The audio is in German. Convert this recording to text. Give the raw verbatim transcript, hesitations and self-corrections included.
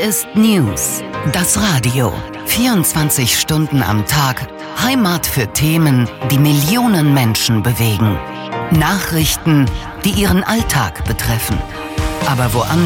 ist News, das Radio. vierundzwanzig Stunden am Tag, Heimat für Themen, die Millionen Menschen bewegen. Nachrichten, die ihren Alltag betreffen. Aber woanders